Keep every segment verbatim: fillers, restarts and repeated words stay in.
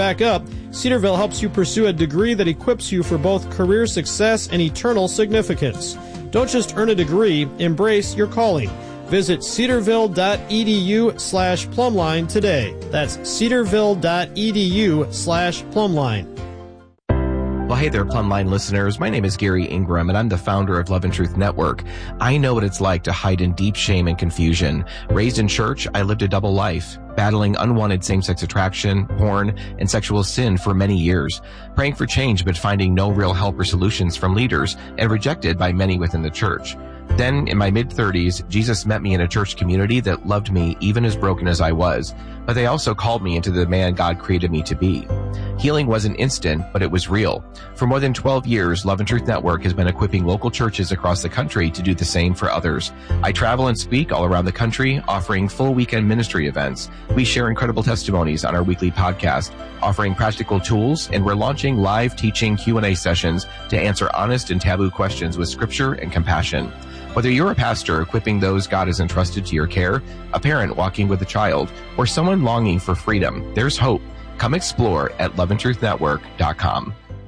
back up, Cedarville helps you pursue a degree that equips you for both career success and eternal significance. Don't just earn a degree, embrace your calling. Visit cedarville.edu slash plumline today. That's cedarville.edu slash plumline. Well, hey there, Plumline listeners. My name is Gary Ingram, and I'm the founder of Love and Truth Network. I know what it's like to hide in deep shame and confusion. Raised in church, I lived a double life, battling unwanted same-sex attraction, porn, and sexual sin for many years, praying for change but finding no real help or solutions from leaders, and rejected by many within the church. Then, in my mid-thirties, Jesus met me in a church community that loved me even as broken as I was, but they also called me into the man God created me to be. Healing wasn't instant, but it was real. For more than twelve years, Love and Truth Network has been equipping local churches across the country to do the same for others. I travel and speak all around the country, offering full weekend ministry events. We share incredible testimonies on our weekly podcast, offering practical tools, and we're launching live teaching Q and A sessions to answer honest and taboo questions with scripture and compassion. Whether you're a pastor equipping those God has entrusted to your care, a parent walking with a child, or someone longing for freedom, there's hope. Come explore at love and truth network dot com.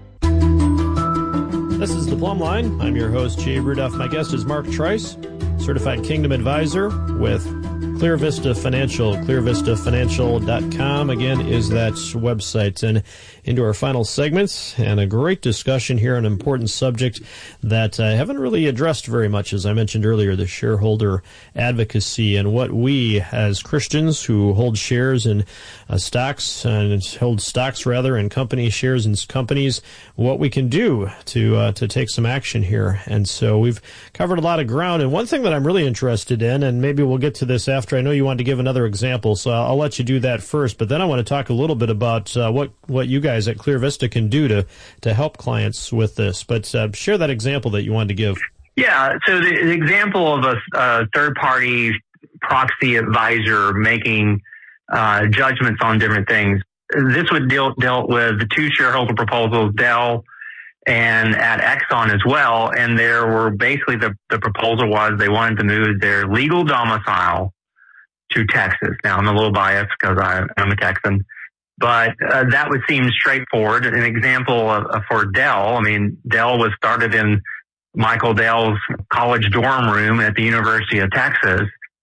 This is The Plumb Line. I'm your host, Jay Rudolph. My guest is Mark Trice, Certified Kingdom Advisor with Clear Vista Financial. clear vista financial dot com, again, is that website. And into our final segments, and a great discussion here on an important subject that I haven't really addressed very much, as I mentioned earlier, the shareholder advocacy and what we as Christians who hold shares in uh, stocks, and hold stocks rather, in company shares in companies, what we can do to uh, to take some action here. And so we've covered a lot of ground. And one thing that I'm really interested in, and maybe we'll get to this after, I know you wanted to give another example, so I'll let you do that first. But then I want to talk a little bit about uh, what what you guys at Clear Vista can do to to help clients with this. But uh, share that example that you wanted to give. Yeah, so the, the example of a, a third-party proxy advisor making uh, judgments on different things. This would deal dealt with the two shareholder proposals, Dell and at Exxon as well. And there were basically the, the proposal was they wanted to move their legal domicile to Texas. Now, I'm a little biased because I'm a Texan, but uh, that would seem straightforward. An example of, of, for Dell, I mean, Dell was started in Michael Dell's college dorm room at the University of Texas,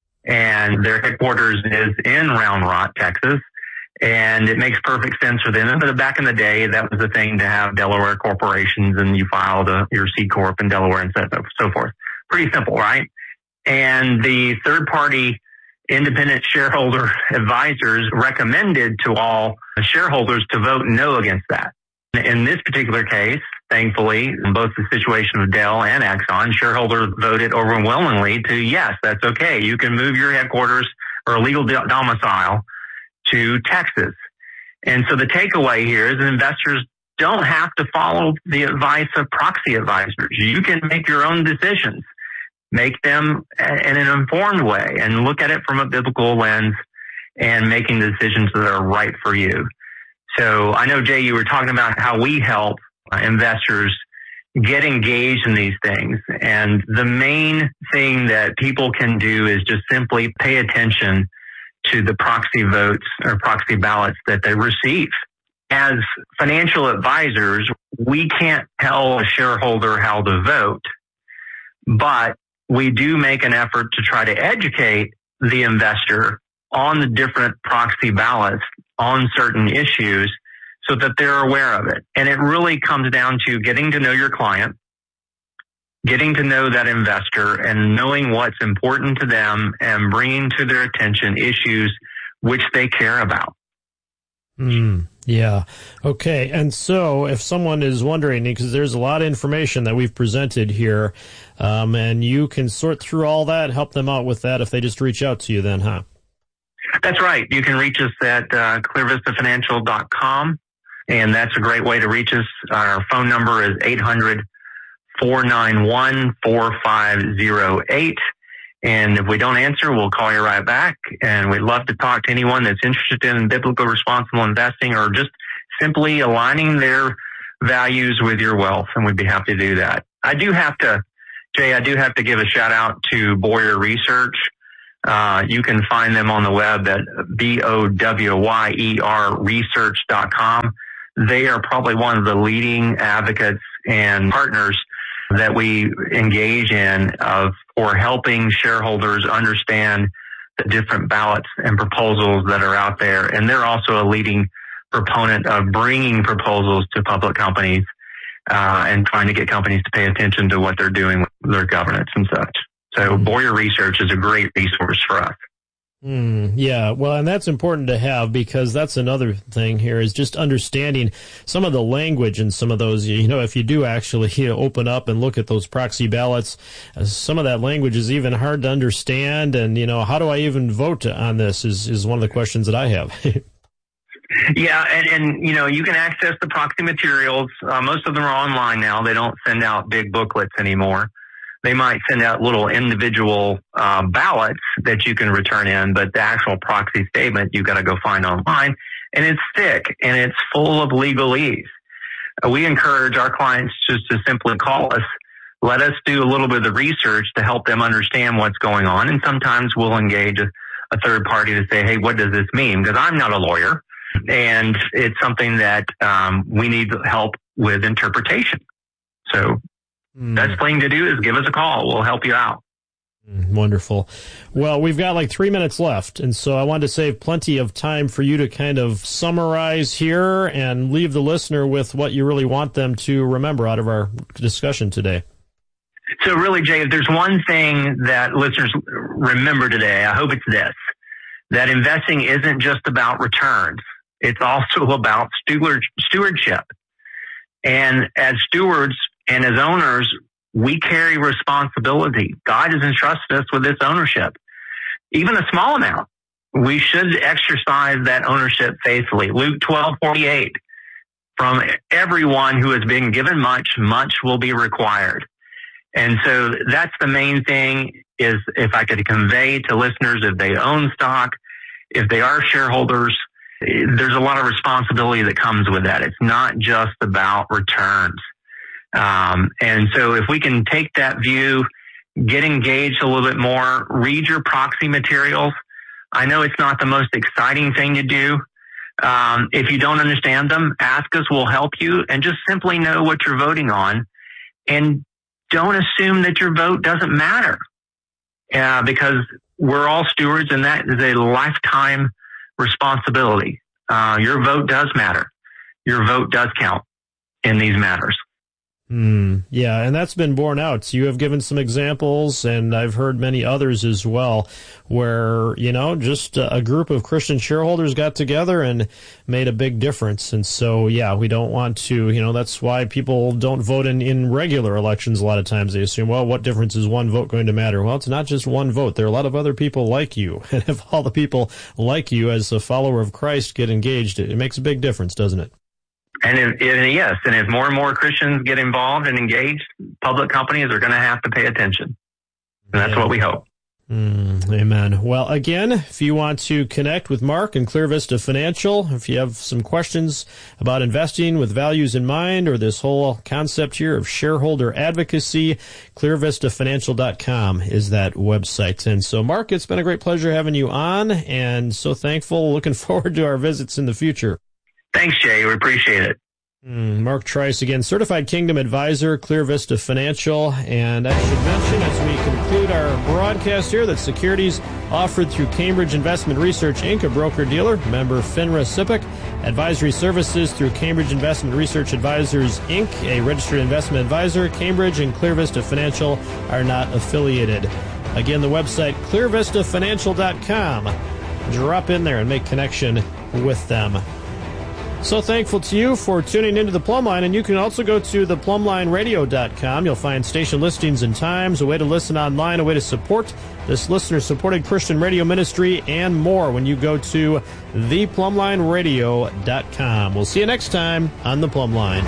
and their headquarters is in Round Rock, Texas. And it makes perfect sense for them. But back in the day, that was the thing to have Delaware corporations, and you filed a, your C Corp in Delaware and so, so forth. Pretty simple, right? And the third-party independent shareholder advisors recommended to all shareholders to vote no against that. In this particular case, thankfully, in both the situation of Dell and Exxon, shareholders voted overwhelmingly to yes, that's okay. You can move your headquarters or legal domicile to Texas. And so the takeaway here is that investors don't have to follow the advice of proxy advisors. You can make your own decisions, make them in an informed way, and look at it from a biblical lens and making the decisions that are right for you. So I know, Jay, you were talking about how we help investors get engaged in these things. And the main thing that people can do is just simply pay attention to the proxy votes or proxy ballots that they receive. As financial advisors, we can't tell a shareholder how to vote, but we do make an effort to try to educate the investor on the different proxy ballots on certain issues so that they're aware of it. And it really comes down to getting to know your client, getting to know that investor, and knowing what's important to them and bringing to their attention issues which they care about. Mm, yeah. Okay. And so if someone is wondering, because there's a lot of information that we've presented here, um, and you can sort through all that, help them out with that if they just reach out to you then, huh? That's right. You can reach us at uh, clear vista financial dot com, and that's a great way to reach us. Our phone number is eight hundred, four nine one, four five zero eight. And if we don't answer, we'll call you right back. And we'd love to talk to anyone that's interested in biblical responsible investing or just simply aligning their values with your wealth. And we'd be happy to do that. I do have to, Jay, I do have to give a shout out to Boyer Research. Uh, you can find them on the web at B O W Y E R research dot com. They are probably one of the leading advocates and partners that we engage in of for helping shareholders understand the different ballots and proposals that are out there. And they're also a leading proponent of bringing proposals to public companies uh, and trying to get companies to pay attention to what they're doing with their governance and such. So Bowyer Research is a great resource for us. Mm, yeah, well, and that's important to have because that's another thing here is just understanding some of the language and some of those, you know, if you do actually you know, open up and look at those proxy ballots, uh, some of that language is even hard to understand. And, you know, how do I even vote on this is, is one of the questions that I have. Yeah, and, and, you know, you can access the proxy materials. Uh, most of them are online now. They don't send out big booklets anymore. They might send out little individual uh, ballots that you can return in, but the actual proxy statement you got to go find online, and it's thick and it's full of legalese. Uh, we encourage our clients just to simply call us, let us do a little bit of the research to help them understand what's going on, and sometimes we'll engage a, a third party to say, hey, what does this mean? Because I'm not a lawyer, and it's something that um, we need help with interpretation. So Mm. best thing to do is give us a call. We'll help you out. Wonderful. Well, we've got like three minutes left, and so I wanted to save plenty of time for you to kind of summarize here and leave the listener with what you really want them to remember out of our discussion today. So really, Jay, if there's one thing that listeners remember today, I hope it's this, that investing isn't just about returns. It's also about steward, stewardship. And as stewards, and as owners, we carry responsibility. God has entrusted us with this ownership. Even a small amount, we should exercise that ownership faithfully. Luke twelve forty-eight, from everyone who has been given much, much will be required. And so that's the main thing is if I could convey to listeners, if they own stock, if they are shareholders, there's a lot of responsibility that comes with that. It's not just about returns. Um, and so if we can take that view, get engaged a little bit more, read your proxy materials. I know it's not the most exciting thing to do. Um, if you don't understand them, ask us, we'll help you, and just simply know what you're voting on. And don't assume that your vote doesn't matter, uh, because we're all stewards and that is a lifetime responsibility. Uh, your vote does matter. Your vote does count in these matters. Mm, yeah, and that's been borne out. You have given some examples, and I've heard many others as well, where, you know, just a group of Christian shareholders got together and made a big difference. And so, yeah, we don't want to, you know, that's why people don't vote in, in regular elections a lot of times. They assume, well, what difference is one vote going to matter? Well, it's not just one vote. There are a lot of other people like you. And if all the people like you as a follower of Christ get engaged, it, it makes a big difference, doesn't it? And if, if, yes, and if more and more Christians get involved and engaged, public companies are going to have to pay attention. And that's yeah. what we hope. Mm, amen. Well, again, if you want to connect with Mark and Clear Vista Financial, if you have some questions about investing with values in mind or this whole concept here of shareholder advocacy, clear vista financial dot com is that website. And so, Mark, it's been a great pleasure having you on, and so thankful, looking forward to our visits in the future. Thanks, Jay. We appreciate it. Mm, Mark Trice, again, Certified Kingdom Advisor, Clear Vista Financial. And I should mention, as we conclude our broadcast here, that securities offered through Cambridge Investment Research, Incorporated, a broker-dealer, member FINRA SIPC, advisory services through Cambridge Investment Research Advisors, Incorporated, a registered investment advisor. Cambridge and Clear Vista Financial are not affiliated. Again, the website, clear vista financial dot com. Drop in there and make connection with them. So thankful to you for tuning into the Plumline, and you can also go to the plumline radio dot com. You'll find station listings and times, a way to listen online, a way to support this listener-supported Christian radio ministry, and more when you go to the plumline radio dot com. We'll see you next time on the Plumline.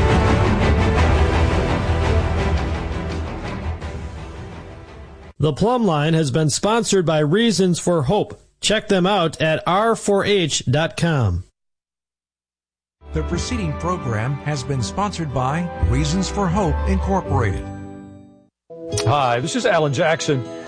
The Plumline has been sponsored by Reasons for Hope. Check them out at r four h dot com. The preceding program has been sponsored by Reasons for Hope, Incorporated. Hi, this is Alan Jackson.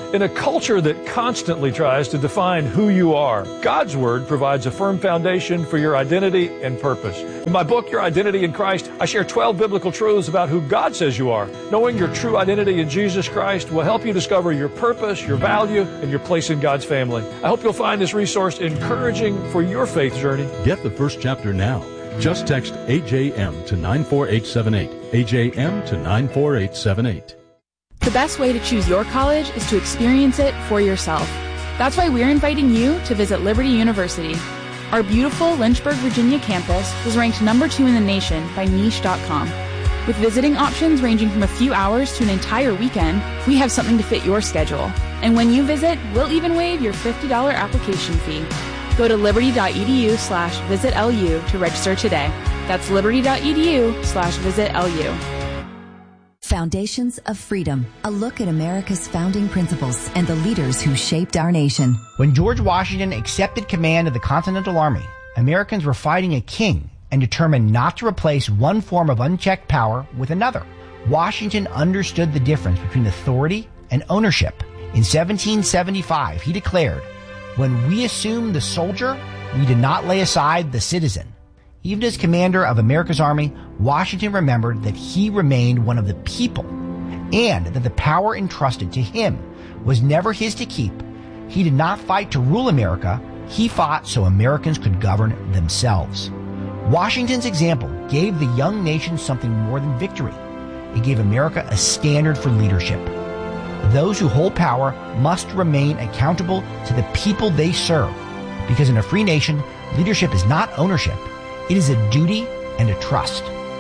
In a culture that constantly tries to define who you are, God's Word provides a firm foundation for your identity and purpose. In my book, Your Identity in Christ, I share twelve biblical truths about who God says you are. Knowing your true identity in Jesus Christ will help you discover your purpose, your value, and your place in God's family. I hope you'll find this resource encouraging for your faith journey. Get the first chapter now. Just text A J M to nine four eight seven eight. A J M to nine four eight seven eight. The best way to choose your college is to experience it for yourself. That's why we're inviting you to visit Liberty University. Our beautiful Lynchburg, Virginia campus was ranked number two in the nation by niche dot com. With visiting options ranging from a few hours to an entire weekend, we have something to fit your schedule. And when you visit, we'll even waive your fifty dollars application fee. Go to liberty.edu slash visit LU to register today. That's liberty.edu slash visit LU. Foundations of Freedom, a look at America's founding principles and the leaders who shaped our nation. When George Washington accepted command of the Continental Army, Americans were fighting a king and determined not to replace one form of unchecked power with another. Washington understood the difference between authority and ownership. In seventeen seventy-five, he declared, "When we assume the soldier, we did not lay aside the citizen." Even as commander of America's army, Washington remembered that he remained one of the people and that the power entrusted to him was never his to keep. He did not fight to rule America. He fought so Americans could govern themselves. Washington's example gave the young nation something more than victory. It gave America a standard for leadership. Those who hold power must remain accountable to the people they serve, because in a free nation, leadership is not ownership. It is a duty and a trust.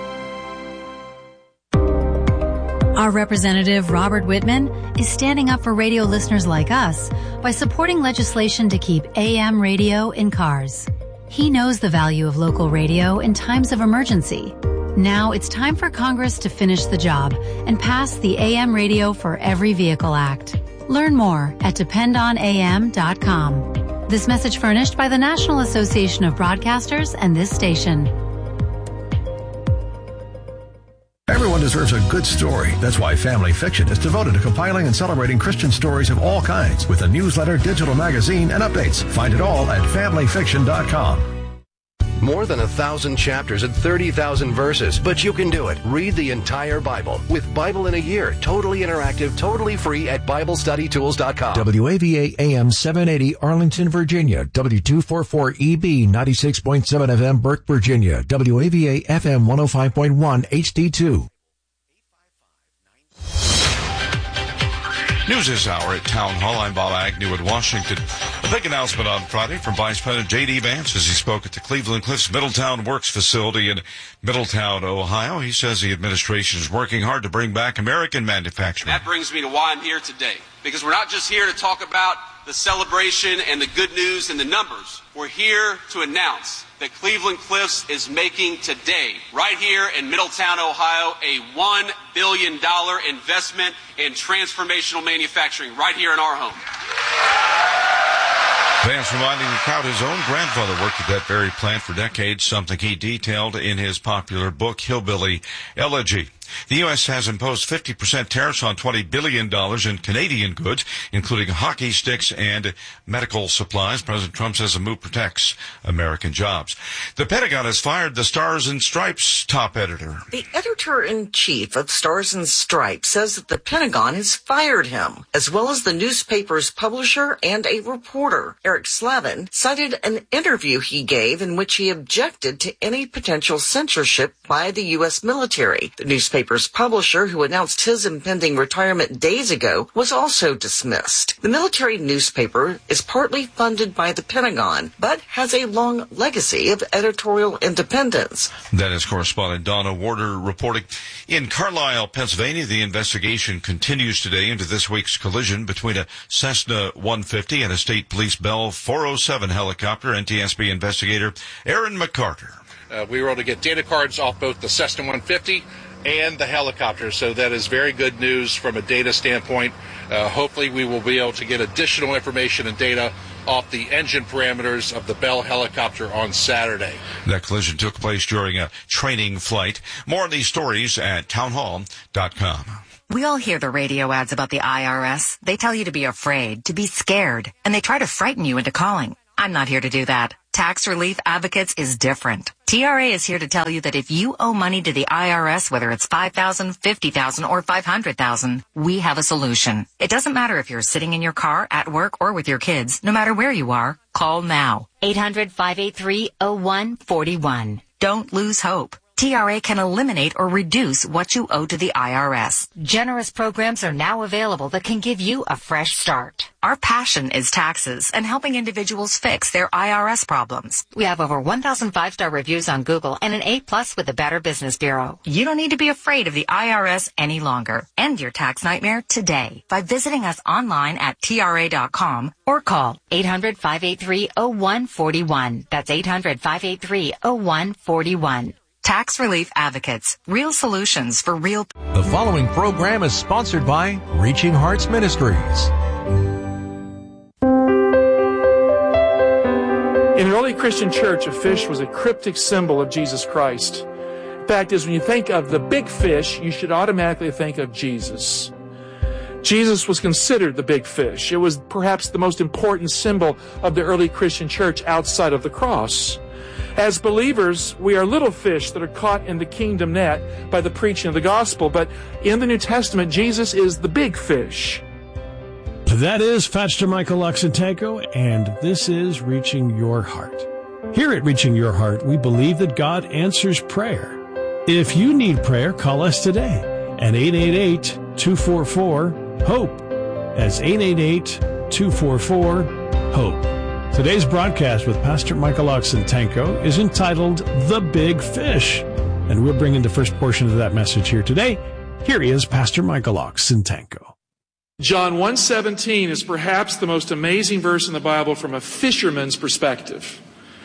Our representative, Robert Whitman, is standing up for radio listeners like us by supporting legislation to keep A M radio in cars. He knows the value of local radio in times of emergency. Now it's time for Congress to finish the job and pass the A M Radio for Every Vehicle Act. Learn more at depend on A M dot com. This message furnished by the National Association of Broadcasters and this station. Everyone deserves a good story. That's why Family Fiction is devoted to compiling and celebrating Christian stories of all kinds with a newsletter, digital magazine, and updates. Find it all at family fiction dot com. More than a thousand chapters and thirty thousand verses, but you can do it. Read the entire Bible with Bible in a Year. Totally interactive, totally free at bible study tools dot com. W A V A A M seven eighty Arlington, Virginia. W two forty-four E B ninety-six point seven F M Burke, Virginia. W A V A F M one oh five point one H D two. News this hour at Town Hall. I'm Bob Agnew at Washington. A big announcement on Friday from Vice President J D. Vance as he spoke at the Cleveland Cliffs Middletown Works facility in Middletown, Ohio. He says the administration is working hard to bring back American manufacturing. That brings me to why I'm here today. Because we're not just here to talk about the celebration and the good news and the numbers. We're here to announce that Cleveland Cliffs is making today, right here in Middletown, Ohio, a one billion dollars investment in transformational manufacturing right here in our home. Vance reminding the crowd his own grandfather worked at that very plant for decades, something he detailed in his popular book, Hillbilly Elegy. The U S has imposed fifty percent tariffs on twenty billion dollars in Canadian goods, including hockey sticks and medical supplies. President Trump says the move protects American jobs. The Pentagon has fired the Stars and Stripes top editor. The editor-in-chief of Stars and Stripes says that the Pentagon has fired him, as well as the newspaper's publisher and a reporter. Eric Slavin cited an interview he gave in which he objected to any potential censorship by the U S military. The newspaper's publisher, who announced his impending retirement days ago, was also dismissed. The military newspaper is partly funded by the Pentagon, but has a long legacy of editorial independence. That is correspondent Donna Warder reporting. In Carlisle, Pennsylvania, the investigation continues today into this week's collision between a Cessna one fifty and a State Police Bell four oh seven helicopter. N T S B investigator Aaron McCarter. Uh, we were able to get data cards off both the Cessna one fifty and the helicopter. So that is very good news from a data standpoint. Uh, hopefully we will be able to get additional information and data off the engine parameters of the Bell helicopter on Saturday. That collision took place during a training flight. More on these stories at townhall dot com. We all hear the radio ads about the I R S. They tell you to be afraid, to be scared, and they try to frighten you into calling. I'm not here to do that. Tax Relief Advocates is different. T R A is here to tell you that if you owe money to the I R S, whether it's five thousand dollars, fifty thousand dollars, or five hundred thousand dollars, we have a solution. It doesn't matter if you're sitting in your car, at work, or with your kids. No matter where you are, call now. eight hundred, five eight three, oh one four one. Don't lose hope. T R A can eliminate or reduce what you owe to the I R S. Generous programs are now available that can give you a fresh start. Our passion is taxes and helping individuals fix their I R S problems. We have over one thousand five-star reviews on Google and an A plus with the Better Business Bureau. You don't need to be afraid of the I R S any longer. End your tax nightmare today by visiting us online at T R A dot com or call eight hundred, five eight three, oh one four one. That's eight hundred, five eight three, oh one four one. Tax Relief Advocates. Real solutions for real. The following program is sponsored by Reaching Hearts Ministries. In the early Christian church, a fish was a cryptic symbol of Jesus Christ. The fact is, when you think of the big fish, you should automatically think of Jesus. Jesus was considered the big fish. It was perhaps the most important symbol of the early Christian church outside of the cross. As believers, we are little fish that are caught in the kingdom net by the preaching of the gospel. But in the New Testament, Jesus is the big fish. That is Pastor Michael Oxentenko, and this is Reaching Your Heart. Here at Reaching Your Heart, we believe that God answers prayer. If you need prayer, call us today at eight eight eight, two four four, HOPE. That's eight eight eight, two four four, HOPE. Today's broadcast with Pastor Michael Oxentenko is entitled The Big Fish, and we're bringing the first portion of that message here today. Here he is, Pastor Michael Oxentenko. John one seventeen is perhaps the most amazing verse in the Bible from a fisherman's perspective.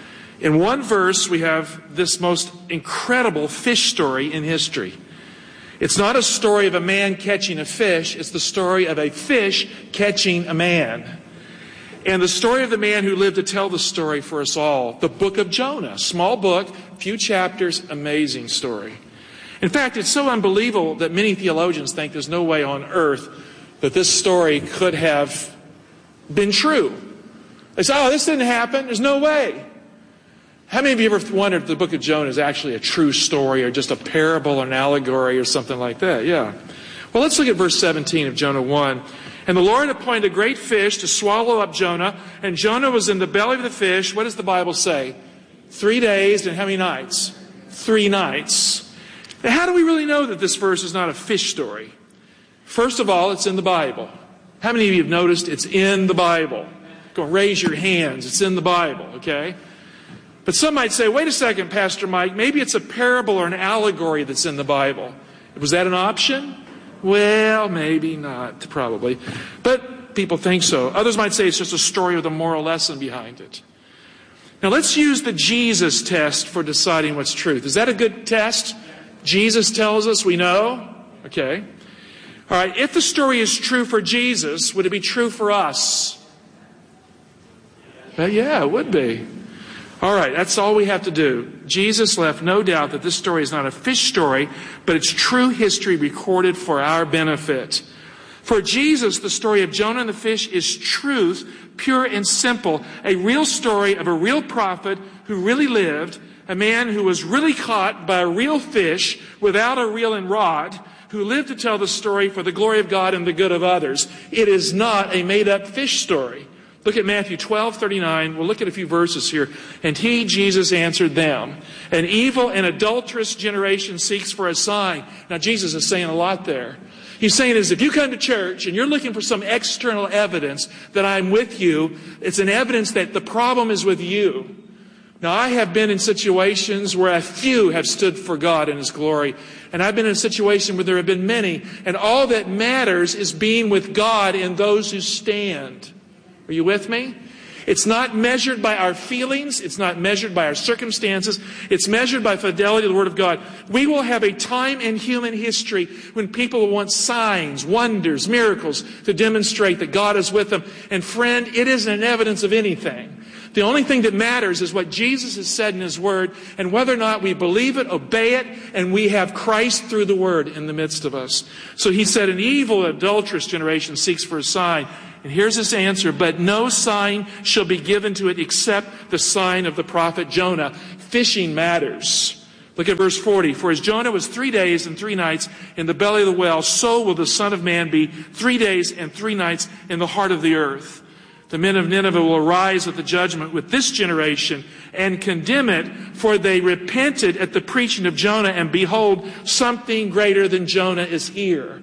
In one verse, we have this most incredible fish story in history. It's not a story of a man catching a fish, it's the story of a fish catching a man. And the story of the man who lived to tell the story for us all, the book of Jonah. Small book, few chapters, amazing story. In fact, it's so unbelievable that many theologians think there's no way on earth that this story could have been true. They say, oh, this didn't happen. There's no way. How many of you ever wondered if the book of Jonah is actually a true story or just a parable or an allegory or something like that? Yeah. Well, let's look at verse seventeen of Jonah one. And the Lord appointed a great fish to swallow up Jonah, and Jonah was in the belly of the fish. What does the Bible say? Three days and how many nights? Three nights. Now, how do we really know that this verse is not a fish story? First of all, it's in the Bible. How many of you have noticed it's in the Bible? Go raise your hands. It's in the Bible, okay? But some might say, wait a second, Pastor Mike, maybe it's a parable or an allegory that's in the Bible. Was that an option? Well, maybe not, probably. But people think so. Others might say it's just a story with a moral lesson behind it. Now let's use the Jesus test for deciding what's truth. Is that a good test? Jesus tells us, we know? Okay. All right, if the story is true for Jesus, would it be true for us? Well, yeah, it would be. All right, that's all we have to do. Jesus left no doubt that this story is not a fish story, but it's true history recorded for our benefit. For Jesus, the story of Jonah and the fish is truth, pure and simple, a real story of a real prophet who really lived, a man who was really caught by a real fish without a reel and rod, who lived to tell the story for the glory of God and the good of others. It is not a made-up fish story. Look at Matthew twelve thirty-nine. We'll look at a few verses here. And he, Jesus, answered them, an evil and adulterous generation seeks for a sign. Now, Jesus is saying a lot there. He's saying is if you come to church and you're looking for some external evidence that I'm with you, it's an evidence that the problem is with you. Now, I have been in situations where a few have stood for God in His glory. And I've been in a situation where there have been many. And all that matters is being with God and those who stand. Are you with me? It's not measured by our feelings. It's not measured by our circumstances. It's measured by fidelity to the Word of God. We will have a time in human history when people will want signs, wonders, miracles to demonstrate that God is with them. And friend, it isn't an evidence of anything. The only thing that matters is what Jesus has said in His Word, and whether or not we believe it, obey it, and we have Christ through the Word in the midst of us. So He said, an evil, adulterous generation seeks for a sign. And here's His answer, but no sign shall be given to it except the sign of the prophet Jonah. Fishing matters. Look at verse forty. For as Jonah was three days and three nights in the belly of the whale, so will the Son of Man be three days and three nights in the heart of the earth. The men of Nineveh will arise at the judgment with this generation and condemn it, for they repented at the preaching of Jonah, and behold, something greater than Jonah is here.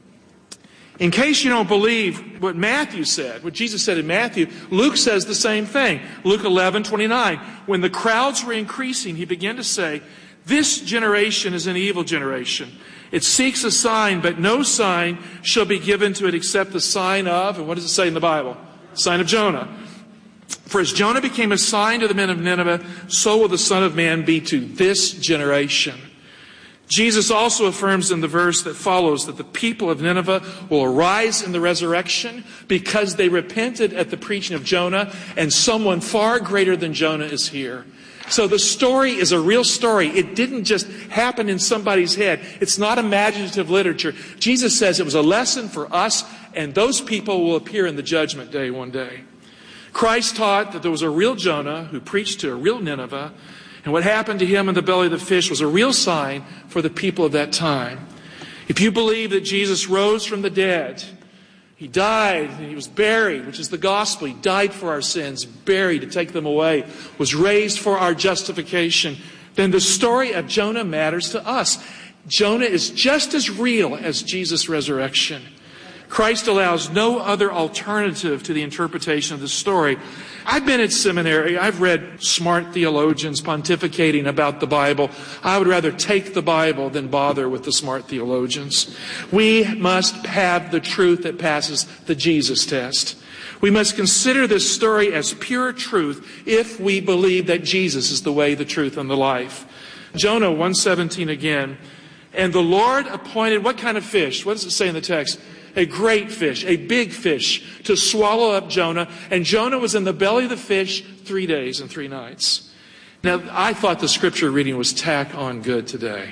In case you don't believe what Matthew said, what Jesus said in Matthew, Luke says the same thing. Luke eleven twenty-nine. When the crowds were increasing, he began to say, this generation is an evil generation. It seeks a sign, but no sign shall be given to it except the sign of, and what does it say in the Bible? Sign of Jonah. For as Jonah became a sign to the men of Nineveh, so will the Son of Man be to this generation. Jesus also affirms in the verse that follows that the people of Nineveh will arise in the resurrection because they repented at the preaching of Jonah, and someone far greater than Jonah is here. So the story is a real story. It didn't just happen in somebody's head. It's not imaginative literature. Jesus says it was a lesson for us, and those people will appear in the judgment day one day. Christ taught that there was a real Jonah who preached to a real Nineveh, and what happened to him in the belly of the fish was a real sign for the people of that time. If you believe that Jesus rose from the dead, He died and He was buried, which is the gospel. He died for our sins, buried to take them away, was raised for our justification, then the story of Jonah matters to us. Jonah is just as real as Jesus' resurrection. Christ allows no other alternative to the interpretation of the story. I've been at seminary. I've read smart theologians pontificating about the Bible. I would rather take the Bible than bother with the smart theologians. We must have the truth that passes the Jesus test. We must consider this story as pure truth if we believe that Jesus is the way, the truth, and the life. Jonah one seventeen again. And the Lord appointed what kind of fish? What does it say in the text? A great fish, a big fish, to swallow up Jonah. And Jonah was in the belly of the fish three days and three nights. Now, I thought the scripture reading was tack on good today.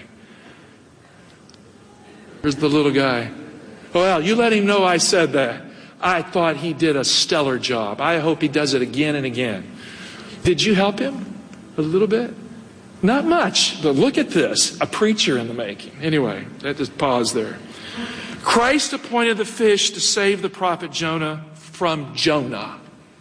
Here's the little guy. Well, you let him know I said that. I thought he did a stellar job. I hope he does it again and again. Did you help him a little bit? Not much, but look at this. A preacher in the making. Anyway, that just pause there. Christ appointed the fish to save the prophet Jonah from Jonah.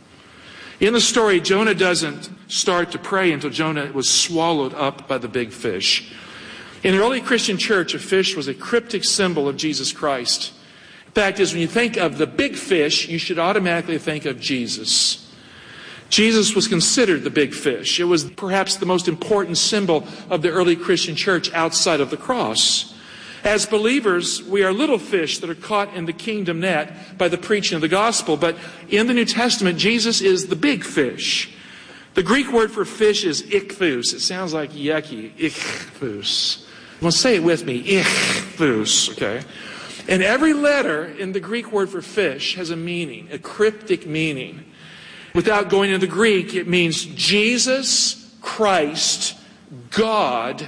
In the story, Jonah doesn't start to pray until Jonah was swallowed up by the big fish. In the early Christian church, a fish was a cryptic symbol of Jesus Christ. The fact is, when you think of the big fish, you should automatically think of Jesus. Jesus was considered the big fish. It was perhaps the most important symbol of the early Christian church outside of the cross. As believers, we are little fish that are caught in the kingdom net by the preaching of the gospel. But in the New Testament, Jesus is the big fish. The Greek word for fish is ichthus. It sounds like yucky. Ichthus. Well, say it with me. Ichthus. Okay. And every letter in the Greek word for fish has a meaning, a cryptic meaning. Without going into the Greek, it means Jesus Christ, God,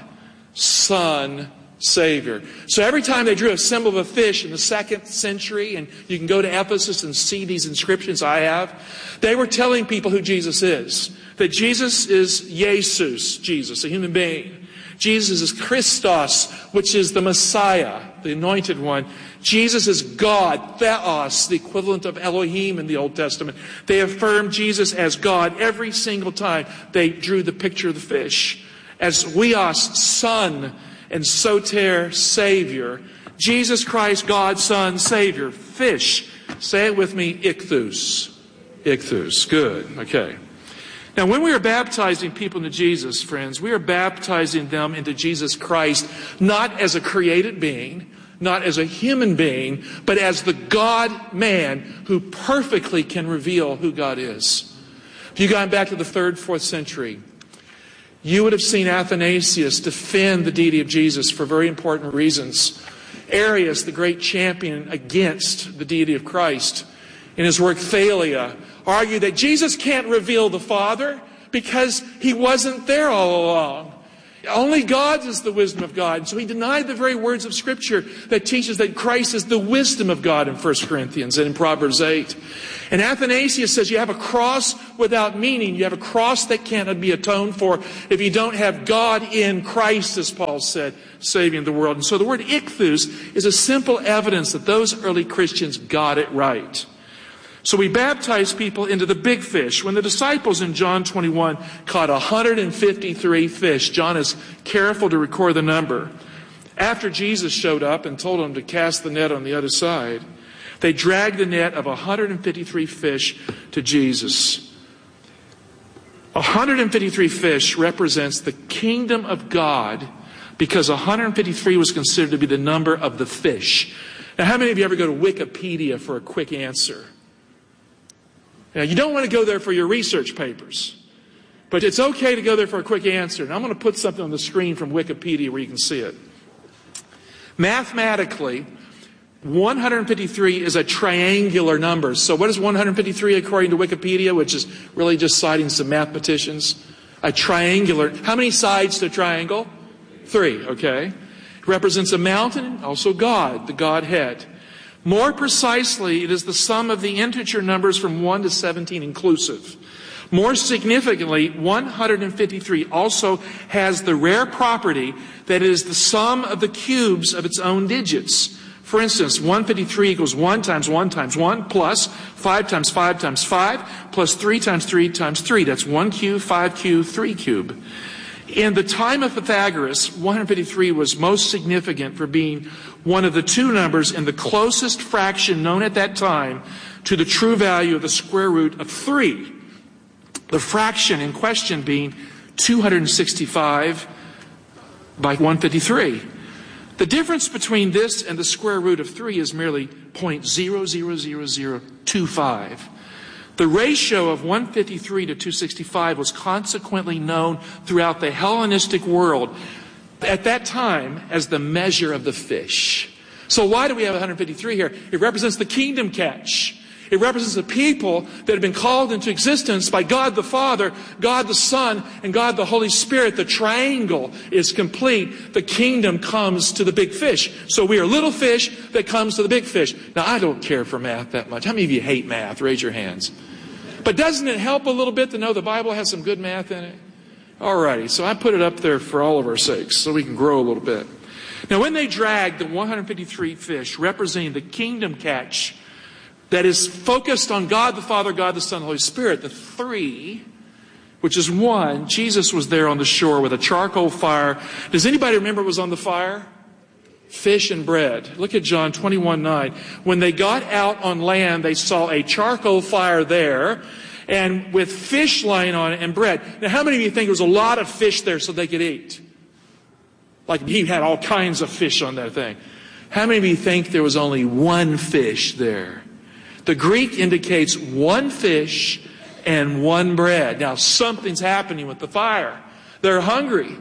Son, Savior. So every time they drew a symbol of a fish in the second century, and you can go to Ephesus and see these inscriptions I have, they were telling people who Jesus is. That Jesus is Jesus, Jesus, a human being. Jesus is Christos, which is the Messiah, the anointed one. Jesus is God, Theos, the equivalent of Elohim in the Old Testament. They affirmed Jesus as God every single time they drew the picture of the fish. As Weos, Son, and Soter, Savior. Jesus Christ, God, Son, Savior. Fish. Say it with me, ichthus. Ichthus. Good. Okay. Now, when we are baptizing people into Jesus, friends, we are baptizing them into Jesus Christ, not as a created being, not as a human being, but as the God-man who perfectly can reveal who God is. If you gone back to the third, fourth century, you would have seen Athanasius defend the deity of Jesus for very important reasons. Arius, the great champion against the deity of Christ, in his work Thalia, argued that Jesus can't reveal the Father because he wasn't there all along. Only God is the wisdom of God. And so he denied the very words of Scripture that teaches that Christ is the wisdom of God in First Corinthians and in Proverbs eight. And Athanasius says you have a cross without meaning. You have a cross that cannot be atoned for if you don't have God in Christ, as Paul said, saving the world. And so the word ichthus is a simple evidence that those early Christians got it right. So we baptize people into the big fish. When the disciples in John twenty-one caught one hundred fifty-three fish, John is careful to record the number. After Jesus showed up and told them to cast the net on the other side, they dragged the net of one hundred fifty-three fish to Jesus. one hundred fifty-three fish represents the kingdom of God because one hundred fifty-three was considered to be the number of the fish. Now, how many of you ever go to Wikipedia for a quick answer? Now, you don't want to go there for your research papers, but it's okay to go there for a quick answer. And I'm going to put something on the screen from Wikipedia where you can see it. Mathematically, one hundred fifty-three is a triangular number. So what is one hundred fifty-three according to Wikipedia, which is really just citing some mathematicians? A triangular. How many sides to a triangle? Three, okay. It represents a mountain, also God, the Godhead. More precisely, it is the sum of the integer numbers from one to seventeen inclusive. More significantly, one hundred fifty-three also has the rare property that it is the sum of the cubes of its own digits. For instance, one hundred fifty-three equals one times one times one plus five times five times five plus three times three times three. That's one cube, five cube, three cube. In the time of Pythagoras, one hundred fifty-three was most significant for being one of the two numbers in the closest fraction known at that time to the true value of the square root of three. The fraction in question being two hundred sixty-five by one hundred fifty-three. The difference between this and the square root of three is merely zero point zero zero zero zero two five. The ratio of one hundred fifty-three to two hundred sixty-five was consequently known throughout the Hellenistic world at that time as the measure of the fish. So why do we have one hundred fifty-three here? It represents the kingdom catch. It represents the people that have been called into existence by God the Father, God the Son, and God the Holy Spirit. The triangle is complete. The kingdom comes to the big fish. So we are little fish that comes to the big fish. Now, I don't care for math that much. How many of you hate math? Raise your hands. But doesn't it help a little bit to know the Bible has some good math in it? Alrighty, so I put it up there for all of our sakes so we can grow a little bit. Now, when they dragged the one hundred fifty-three fish representing the kingdom catch that is focused on God the Father, God the Son, the Holy Spirit, the three, which is one, Jesus was there on the shore with a charcoal fire. Does anybody remember what was on the fire? Fish and bread. Look at John twenty-one nine. When they got out on land, they saw a charcoal fire there, and with fish lying on it and bread. Now, how many of you think there was a lot of fish there so they could eat? Like he had all kinds of fish on that thing. How many of you think there was only one fish there? The Greek indicates one fish and one bread. Now, something's happening with the fire. They're hungry.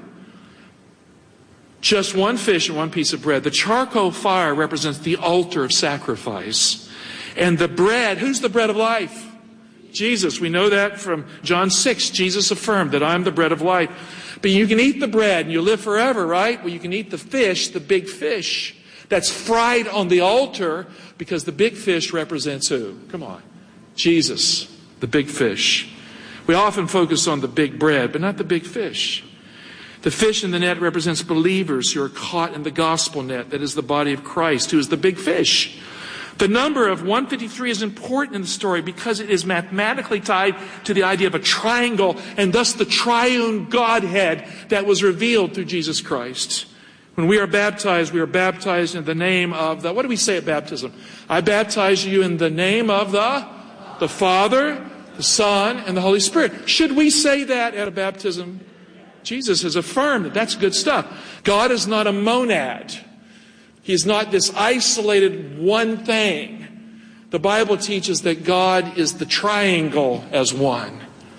Just one fish and one piece of bread. The charcoal fire represents the altar of sacrifice. And the bread, who's the bread of life? Jesus. We know that from John six. Jesus affirmed that I'm the bread of life. But you can eat the bread and you live forever, right? Well, you can eat the fish, the big fish, that's fried on the altar, because the big fish represents who? Come on. Jesus, the big fish. We often focus on the big bread, but not the big fish. The fish in the net represents believers who are caught in the gospel net, that is the body of Christ, who is the big fish. The number of one hundred fifty-three is important in the story because it is mathematically tied to the idea of a triangle and thus the triune Godhead that was revealed through Jesus Christ. When we are baptized, we are baptized in the name of the, what do we say at baptism? I baptize you in the name of the, the Father, the Son, and the Holy Spirit. Should we say that at a baptism? Jesus has affirmed that that's good stuff. God is not a monad. He is not this isolated one thing. The Bible teaches that God is the triangle as one.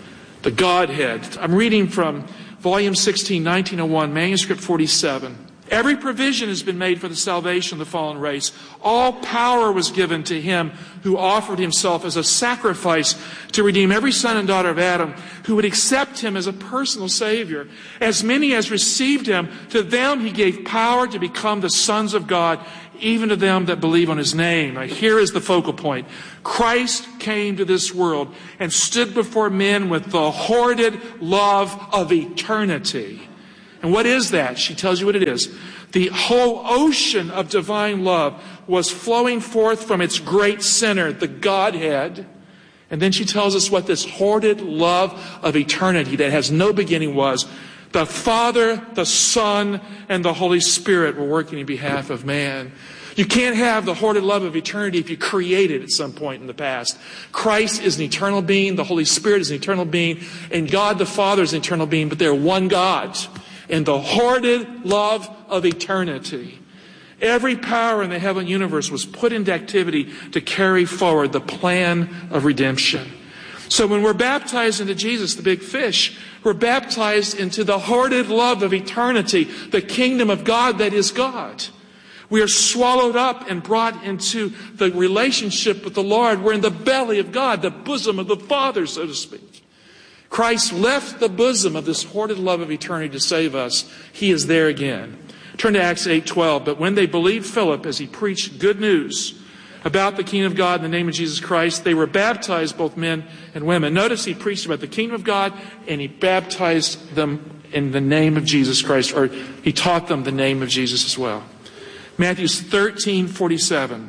The Godhead. I'm reading from volume sixteen, nineteen oh one, manuscript forty-seven. Every provision has been made for the salvation of the fallen race. All power was given to him who offered himself as a sacrifice to redeem every son and daughter of Adam who would accept him as a personal Savior. As many as received him, to them he gave power to become the sons of God, even to them that believe on his name. Now, here is the focal point. Christ came to this world and stood before men with the hoarded love of eternity. And what is that? She tells you what it is. The whole ocean of divine love was flowing forth from its great center, the Godhead. And then she tells us what this hoarded love of eternity that has no beginning was. The Father, the Son, and the Holy Spirit were working in behalf of man. You can't have the hoarded love of eternity if you create it at some point in the past. Christ is an eternal being, the Holy Spirit is an eternal being, and God the Father is an eternal being, but they're one God. In the hoarded love of eternity, every power in the heavenly universe was put into activity to carry forward the plan of redemption. So when we're baptized into Jesus, the big fish, we're baptized into the hoarded love of eternity, the kingdom of God that is God. We are swallowed up and brought into the relationship with the Lord. We're in the belly of God, the bosom of the Father, so to speak. Christ left the bosom of this hoarded love of eternity to save us. He is there again. Turn to Acts eight twelve. But when they believed Philip as he preached good news about the kingdom of God in the name of Jesus Christ, they were baptized, both men and women. Notice he preached about the kingdom of God and he baptized them in the name of Jesus Christ, or he taught them the name of Jesus as well. Matthew thirteen forty-seven.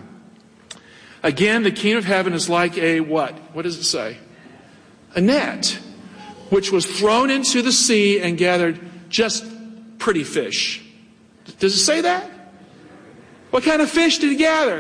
Again, the kingdom of heaven is like a what? What does it say? A net, which was thrown into the sea and gathered just pretty fish. Does it say that? What kind of fish did he gather?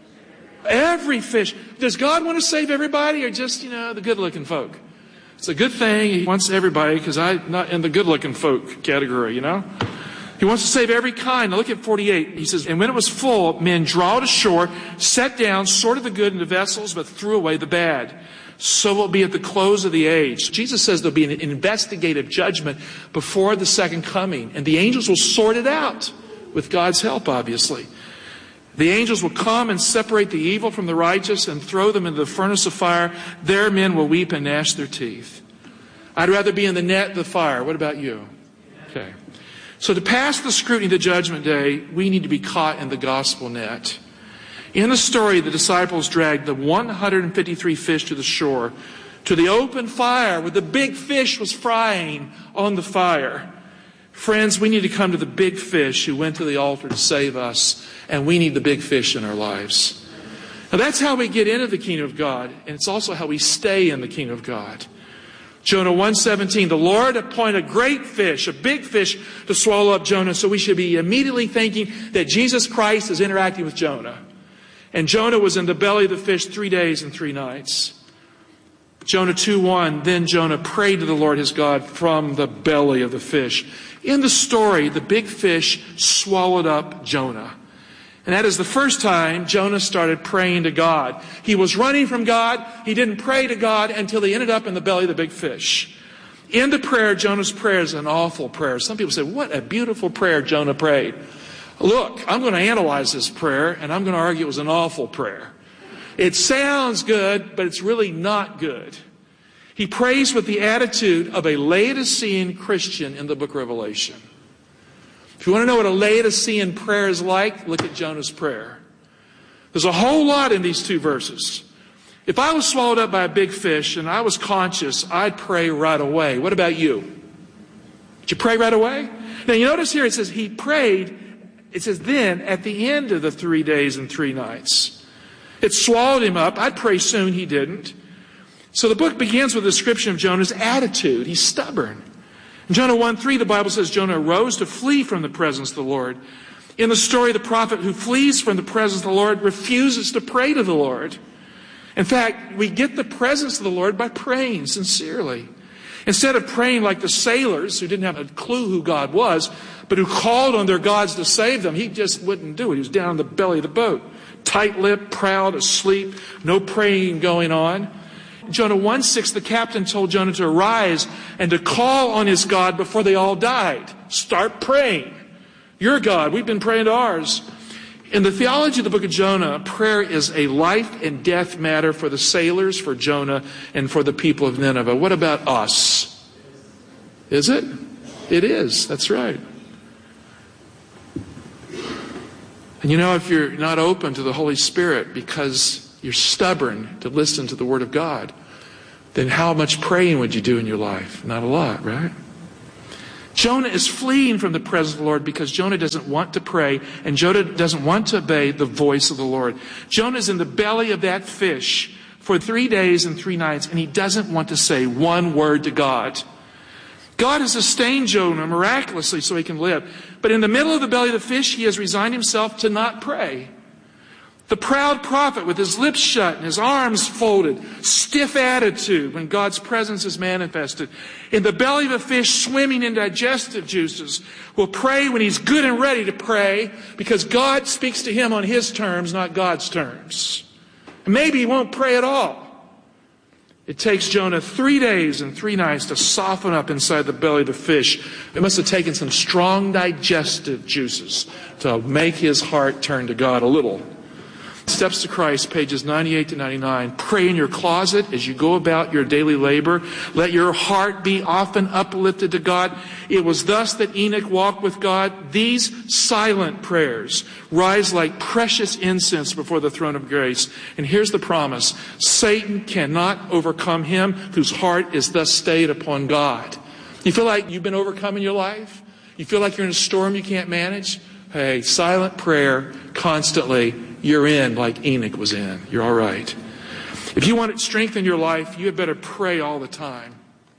Every fish. Does God want to save everybody or just, you know, the good-looking folk? It's a good thing he wants everybody, because I'm not in the good-looking folk category, you know? He wants to save every kind. Now look at forty-eight. He says, and when it was full, men drawed ashore, set down, sorted the good into vessels, but threw away the bad. So will it be at the close of the age. Jesus says there'll be an investigative judgment before the second coming. And the angels will sort it out with God's help, obviously. The angels will come and separate the evil from the righteous and throw them into the furnace of fire. There men will weep and gnash their teeth. I'd rather be in the net than the fire. What about you? Okay. So to pass the scrutiny of the judgment day, we need to be caught in the gospel net. In the story, the disciples dragged the one hundred fifty-three fish to the shore, to the open fire where the big fish was frying on the fire. Friends, we need to come to the big fish who went to the altar to save us, and we need the big fish in our lives. Now that's how we get into the kingdom of God, and it's also how we stay in the kingdom of God. Jonah one seventeen, the Lord appointed a great fish, a big fish, to swallow up Jonah, so we should be immediately thinking that Jesus Christ is interacting with Jonah. And Jonah was in the belly of the fish three days and three nights. Jonah two one, then Jonah prayed to the Lord his God from the belly of the fish. In the story, the big fish swallowed up Jonah. And that is the first time Jonah started praying to God. He was running from God. He didn't pray to God until he ended up in the belly of the big fish. In the prayer, Jonah's prayer is an awful prayer. Some people say, what a beautiful prayer Jonah prayed. Look, I'm going to analyze this prayer, and I'm going to argue it was an awful prayer. It sounds good, but it's really not good. He prays with the attitude of a Laodicean Christian in the book of Revelation. If you want to know what a Laodicean prayer is like, look at Jonah's prayer. There's a whole lot in these two verses. If I was swallowed up by a big fish and I was conscious, I'd pray right away. What about you? Did you pray right away? Now you notice here it says he prayed. It says then at the end of the three days and three nights. It swallowed him up. I'd pray soon. He didn't. So the book begins with a description of Jonah's attitude. He's stubborn. In Jonah one three, the Bible says Jonah arose to flee from the presence of the Lord. In the story, the prophet who flees from the presence of the Lord refuses to pray to the Lord. In fact, we get the presence of the Lord by praying sincerely. Instead of praying like the sailors who didn't have a clue who God was, but who called on their gods to save them, he just wouldn't do it. He was down in the belly of the boat, tight-lipped, proud, asleep, no praying going on. Jonah one six, the captain told Jonah to arise and to call on his God before they all died. Start praying. Your God, we've been praying to ours. In the theology of the book of Jonah, prayer is a life and death matter for the sailors, for Jonah, and for the people of Nineveh. What about us? Is it? It is. That's right. And you know, if you're not open to the Holy Spirit because you're stubborn to listen to the Word of God, then how much praying would you do in your life? Not a lot, right? Jonah is fleeing from the presence of the Lord because Jonah doesn't want to pray and Jonah doesn't want to obey the voice of the Lord. Jonah's in the belly of that fish for three days and three nights, and he doesn't want to say one word to God. God has sustained Jonah miraculously so he can live. But in the middle of the belly of the fish, he has resigned himself to not pray. The proud prophet with his lips shut and his arms folded, stiff attitude when God's presence is manifested. In the belly of a fish swimming in digestive juices, will pray when he's good and ready to pray because God speaks to him on his terms, not God's terms. And maybe he won't pray at all. It takes Jonah three days and three nights to soften up inside the belly of the fish. It must have taken some strong digestive juices to make his heart turn to God a little. Steps to Christ, pages ninety-eight to ninety-nine. Pray in your closet as you go about your daily labor. Let your heart be often uplifted to God. It was thus that Enoch walked with God. These silent prayers rise like precious incense before the throne of grace. And here's the promise. Satan cannot overcome him whose heart is thus stayed upon God. You feel like you've been overcome in your life? You feel like you're in a storm you can't manage? Hey, silent prayer constantly. You're in like Enoch was in. You're all right. If you want strength in your life, you had better pray all the time.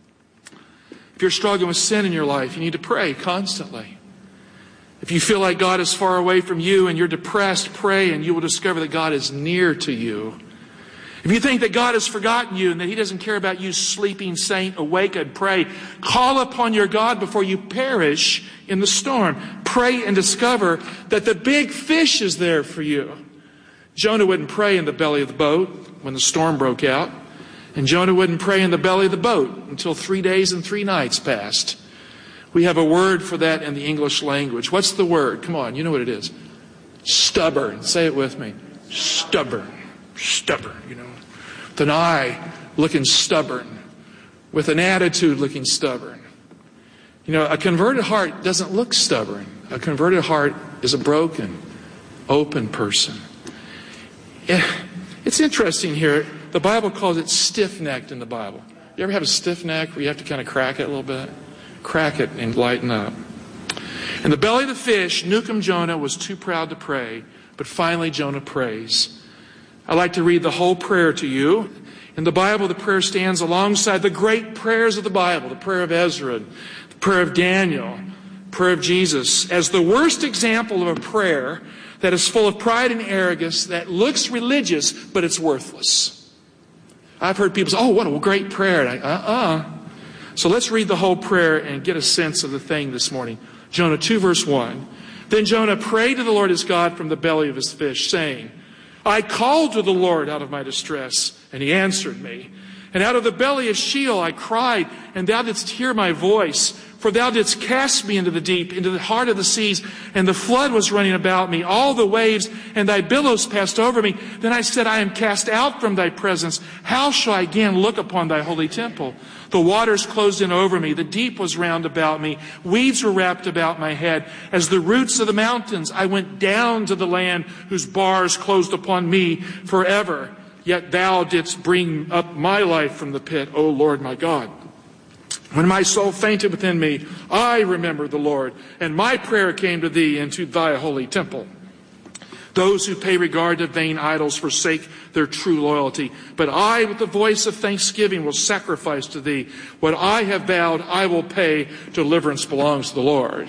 If you're struggling with sin in your life, you need to pray constantly. If you feel like God is far away from you and you're depressed, pray and you will discover that God is near to you. If you think that God has forgotten you and that He doesn't care about you, sleeping saint, awake and pray. Call upon your God before you perish in the storm. Pray and discover that the big fish is there for you. Jonah wouldn't pray in the belly of the boat when the storm broke out. And Jonah wouldn't pray in the belly of the boat until three days and three nights passed. We have a word for that in the English language. What's the word? Come on, you know what it is. Stubborn. Say it with me. Stubborn. Stubborn, you know. With an eye looking stubborn. With an attitude looking stubborn. You know, a converted heart doesn't look stubborn. A converted heart is a broken, open person. It's interesting here. The Bible calls it stiff-necked in the Bible. You ever have a stiff neck where you have to kind of crack it a little bit? Crack it and lighten up. In the belly of the fish, Nukum Jonah was too proud to pray, but finally Jonah prays. I'd like to read the whole prayer to you. In the Bible, the prayer stands alongside the great prayers of the Bible, the prayer of Ezra, the prayer of Daniel, the prayer of Jesus, as the worst example of a prayer that is full of pride and arrogance, that looks religious, but it's worthless. I've heard people say, oh, what a great prayer. And I, uh-uh. So let's read the whole prayer and get a sense of the thing this morning. Jonah two, verse one. Then Jonah prayed to the Lord his God from the belly of his fish, saying, I called to the Lord out of my distress, and He answered me. And out of the belly of Sheol I cried, and Thou didst hear my voice. For Thou didst cast me into the deep, into the heart of the seas, and the flood was running about me, all the waves, and Thy billows passed over me. Then I said, I am cast out from Thy presence. How shall I again look upon Thy holy temple? The waters closed in over me. The deep was round about me. Weeds were wrapped about my head. As the roots of the mountains, I went down to the land whose bars closed upon me forever. Yet Thou didst bring up my life from the pit, O Lord my God. When my soul fainted within me, I remembered the Lord, and my prayer came to Thee into Thy holy temple. Those who pay regard to vain idols forsake their true loyalty. But I, with the voice of thanksgiving, will sacrifice to Thee. What I have vowed, I will pay. Deliverance belongs to the Lord.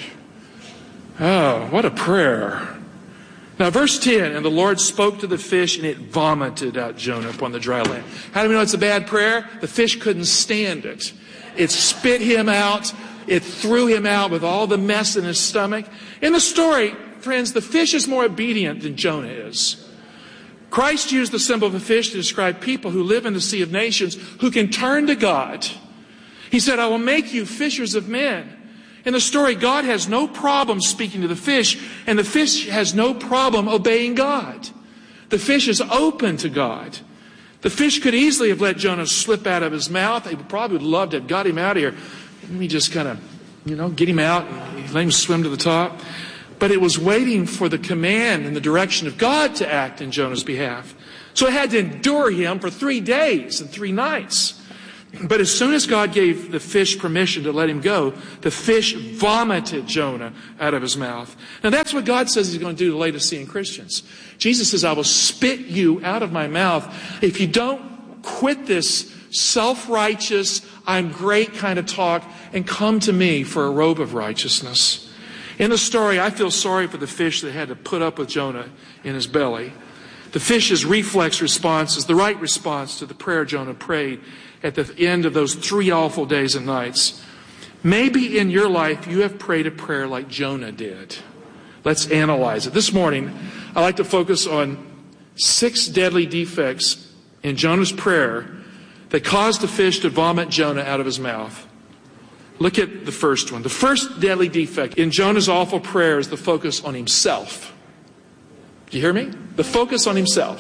Oh, what a prayer. Now, verse ten, and the Lord spoke to the fish, and it vomited out Jonah upon the dry land. How do we know it's a bad prayer? The fish couldn't stand it. It spit him out. It threw him out with all the mess in his stomach. In the story, friends, the fish is more obedient than Jonah is. Christ used the symbol of a fish to describe people who live in the sea of nations who can turn to God. He said, I will make you fishers of men. In the story, God has no problem speaking to the fish, and the fish has no problem obeying God. The fish is open to God. The fish could easily have let Jonah slip out of his mouth. They probably would love to have got him out of here. Let me just kind of, you know, get him out and let him swim to the top. But it was waiting for the command and the direction of God to act in Jonah's behalf. So it had to endure him for three days and three nights. But as soon as God gave the fish permission to let him go, the fish vomited Jonah out of his mouth. Now that's what God says he's going to do to Laodicean Christians. Jesus says, I will spit you out of my mouth if you don't quit this self-righteous, I'm great kind of talk and come to me for a robe of righteousness. In the story, I feel sorry for the fish that had to put up with Jonah in his belly. The fish's reflex response is the right response to the prayer Jonah prayed at the end of those three awful days and nights. Maybe in your life you have prayed a prayer like Jonah did. Let's analyze it. This morning, I'd like to focus on six deadly defects in Jonah's prayer that caused the fish to vomit Jonah out of his mouth. Look at the first one. The first deadly defect in Jonah's awful prayer is the focus on himself. Do you hear me? The focus on himself.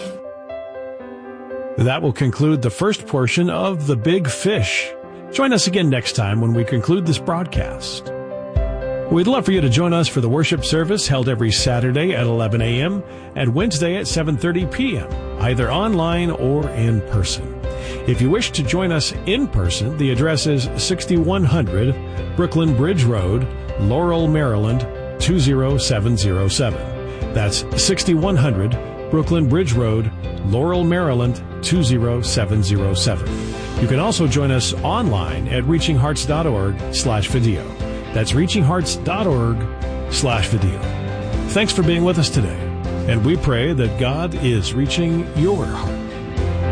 That will conclude the first portion of The Big Fish. Join us again next time when we conclude this broadcast. We'd love for you to join us for the worship service held every Saturday at eleven a.m. and Wednesday at seven thirty p.m., either online or in person. If you wish to join us in person, the address is sixty-one hundred Brooklyn Bridge Road, Laurel, Maryland, two zero seven zero seven. That's sixty-one hundred Brooklyn Bridge Road, Laurel, Maryland, two zero seven zero seven. You can also join us online at reaching hearts dot org slash video. That's reaching hearts dot org slash video. Thanks for being with us today, and we pray that God is reaching your heart.